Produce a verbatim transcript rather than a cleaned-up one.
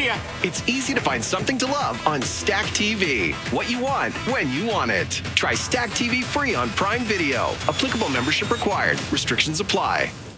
ya. It's easy to find something to love on Stack T V. What you want, when you want it. Try Stack T V free on Prime Video. Applicable membership required. Restrictions apply.